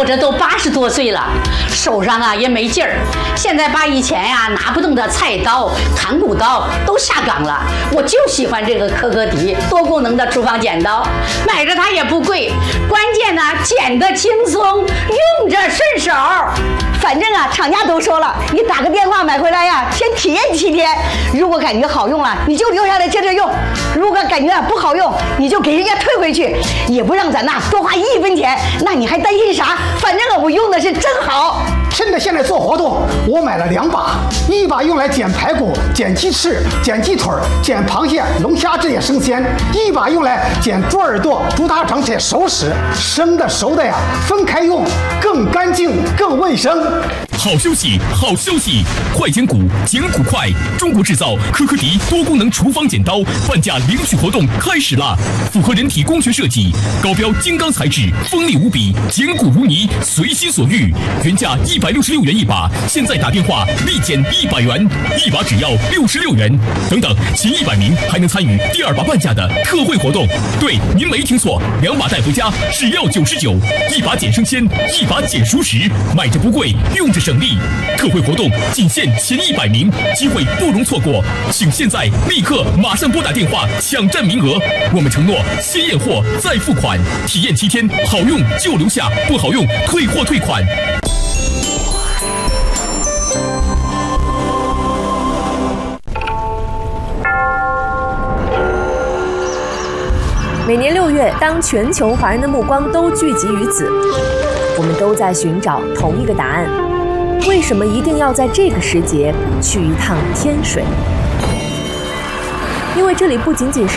我这都80多岁了，手上啊也没劲儿。现在把以前呀拿不动的菜刀、砍骨刀都下岗了，我就喜欢这个科格迪多功能的厨房剪刀，买着它也不贵，关键呢剪得轻松，用着顺手。 反正啊，厂家都说了，你打个电话买回来呀，先体验7天。如果感觉好用了，你就留下来接着用；如果感觉不好用，你就给人家退回去，也不让咱多花1分钱。那你还担心啥？反正我用的是真好。 趁着现在做活动，我买了2把，一把用来剪排骨、剪鸡翅、剪鸡腿、剪螃蟹、龙虾这些生鲜；一把用来剪猪耳朵、猪大肠这些熟食。生的熟的呀，分开用，更干净、更卫生。 好消息，好消息！快剪骨，剪骨快！中国制造科克迪多功能厨房剪刀半价领取活动开始啦！符合人体工学设计，高标金刚材质，锋利无比，剪骨如泥，随心所欲。原价166元一把，现在打电话立减100元，一把只要66元。等等，前100名还能参与第2把半价的特惠活动。对，您没听错，2把带回家只要99，一把减生鲜，一把减熟食，买着不贵，用着省力。特惠活动仅限前100名，机会不容错过，请现在立刻马上拨打电话抢占名额。我们承诺先验货再付款，体验7天，好用就留下，不好用退货退款。 每年6月，当全球华人的目光都聚集于此，我们都在寻找同一个答案：为什么一定要在这个时节去一趟天水？因为这里不仅仅是